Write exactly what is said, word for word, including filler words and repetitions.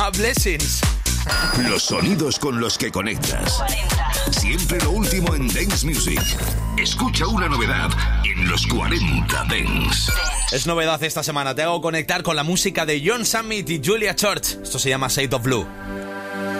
llama Blessings. Los sonidos con los que conectas. Siempre lo último en Dance Music. Escucha una novedad en los cuarenta Dance. Es novedad esta semana, te hago conectar con la música de John Summit y Julia Church. Esto se llama Shade of Blue.